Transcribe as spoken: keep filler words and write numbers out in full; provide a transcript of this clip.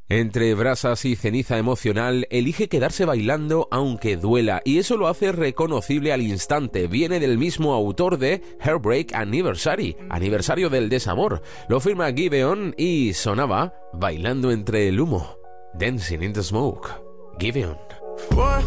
Entre brasas y ceniza emocional, elige quedarse bailando aunque duela, y eso lo hace reconocible al instante. Viene del mismo autor de Heartbreak Anniversary, aniversario del desamor. Lo firma Giveon y sonaba Bailando entre el humo, Dancing in the Smoke. Giveon.